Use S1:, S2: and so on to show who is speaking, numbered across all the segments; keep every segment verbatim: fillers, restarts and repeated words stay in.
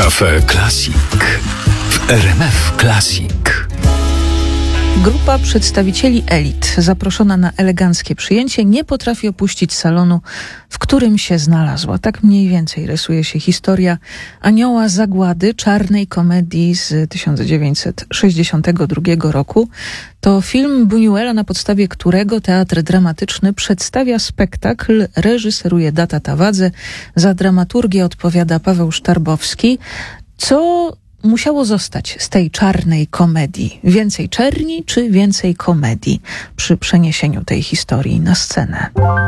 S1: Cafe Classic w R M F Classic.
S2: Grupa przedstawicieli elit, zaproszona na eleganckie przyjęcie, nie potrafi opuścić salonu, w którym się znalazła. Tak mniej więcej rysuje się historia Anioła Zagłady, czarnej komedii z tysiąc dziewięćset sześćdziesiątego drugiego roku. To film Buñuela, na podstawie którego Teatr Dramatyczny przedstawia spektakl, reżyseruje Data Tawadze, za dramaturgię odpowiada Paweł Sztarbowski. Co musiało zostać z tej czarnej komedii? Więcej czerni czy więcej komedii przy przeniesieniu tej historii na scenę?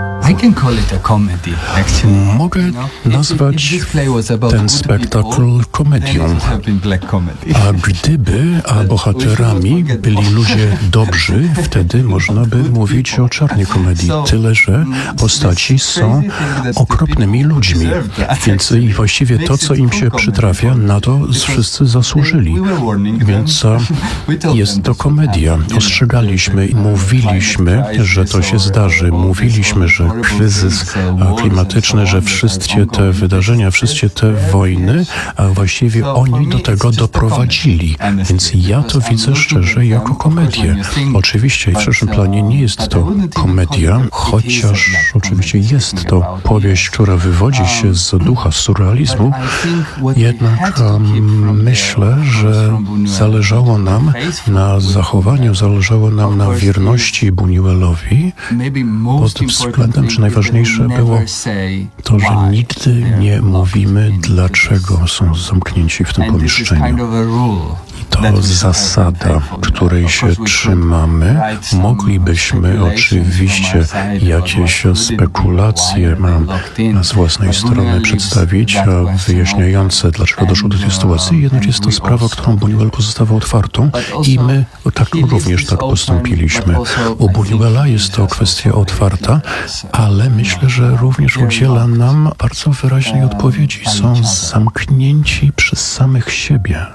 S3: Mogę nazwać ten spektakl komedią. A gdyby a bohaterami byli ludzie dobrzy, wtedy można by mówić o czarnej komedii. Tyle, że postaci są okropnymi ludźmi. Więc i właściwie to, co im się przytrafia, na to wszyscy zasłużyli. Więc jest to komedia. Ostrzegaliśmy, mówiliśmy, że to się zdarzy. Mówiliśmy, że kryzys klimatyczny, że wszystkie te wydarzenia, wszystkie te wojny, a właściwie oni do tego doprowadzili. Więc ja to widzę szczerze jako komedię. Oczywiście w szerszym planie nie jest to komedia, chociaż oczywiście jest to powieść, która wywodzi się z ducha surrealizmu, jednak um, myślę, że zależało nam na zachowaniu, zależało nam na wierności Buñuelowi. Pod tym względem, że najważniejsze było to, że nigdy nie mówimy, dlaczego są zamknięci w tym pomieszczeniu. To zasada, której się trzymamy. Moglibyśmy oczywiście jakieś spekulacje z własnej strony przedstawić, wyjaśniające, dlaczego doszło do tej sytuacji. Jednak jest to sprawa, którą Buñuel pozostawał otwartą i my tak również tak postąpiliśmy. U Buñuela jest to kwestia otwarta, ale myślę, że również udziela nam bardzo wyraźnej odpowiedzi. Są zamknięci przez samych siebie.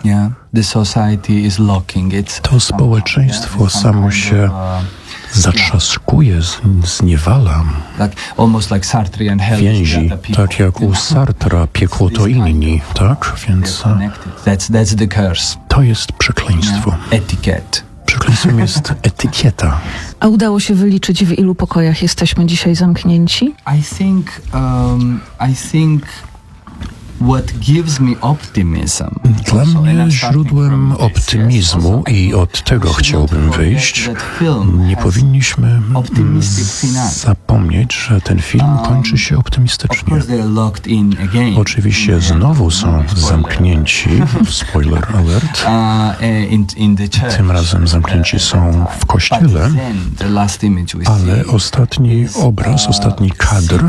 S3: To społeczeństwo samo się zatrzaskuje, zniewala. Więzi, tak jak u Sartra, piekło to inni, tak? Więc to jest przekleństwo. Przekleństwem jest etykieta.
S2: A udało się wyliczyć, w ilu pokojach jesteśmy dzisiaj zamknięci?
S4: I think, um, I think What gives me optimism.
S3: Dla mnie źródłem optymizmu, i od tego chciałbym wyjść, nie powinniśmy zapomnieć, że ten film kończy się optymistycznie. Oczywiście znowu są zamknięci, spoiler alert, tym razem zamknięci są w kościele, ale ostatni obraz, ostatni kadr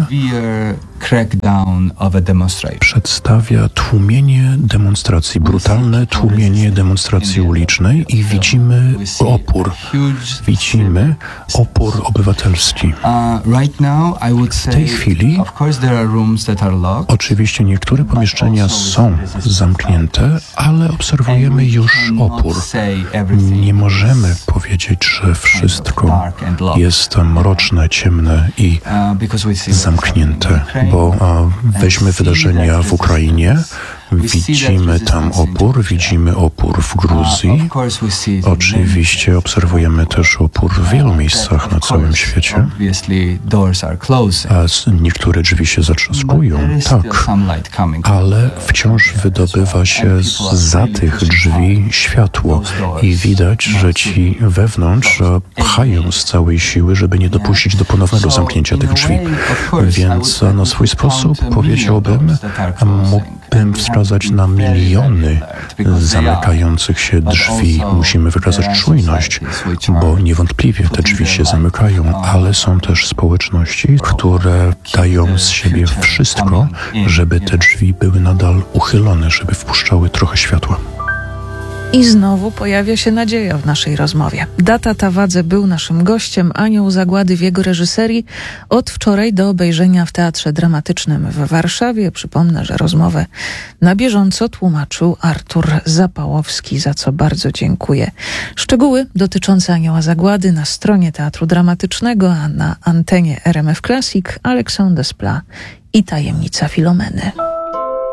S3: przedstawia tłumienie demonstracji, brutalne tłumienie demonstracji ulicznej i widzimy opór. Widzimy opór obywatelski. W tej chwili oczywiście niektóre pomieszczenia są zamknięte, ale obserwujemy już opór. Nie możemy powiedzieć, że wszystko jest mroczne, ciemne i zamknięte, bo weźmy wydarzenia w Ukrainie, widzimy tam opór, widzimy opór w Gruzji. Oczywiście obserwujemy też opór w wielu miejscach na całym świecie. A niektóre drzwi się zatrzaskują, tak, ale wciąż wydobywa się zza tych drzwi światło i widać, że ci wewnątrz pchają z całej siły, żeby nie dopuścić do ponownego zamknięcia tych drzwi. Więc na swój sposób powiedziałbym, mógłbym wskazać na miliony zamykających się drzwi. Musimy wykazać czujność, bo niewątpliwie te drzwi się zamykają, ale są też społeczności, które dają z siebie wszystko, żeby te drzwi były nadal uchylone, żeby wpuszczały trochę światła.
S2: I znowu pojawia się nadzieja w naszej rozmowie. Data Tawadze był naszym gościem. Anioł Zagłady w jego reżyserii od wczoraj do obejrzenia w Teatrze Dramatycznym w Warszawie. Przypomnę, że rozmowę na bieżąco tłumaczył Artur Zapałowski, za co bardzo dziękuję. Szczegóły dotyczące Anioła Zagłady na stronie Teatru Dramatycznego, a na antenie R M F Classic Alexandre Desplat i Tajemnica Filomeny.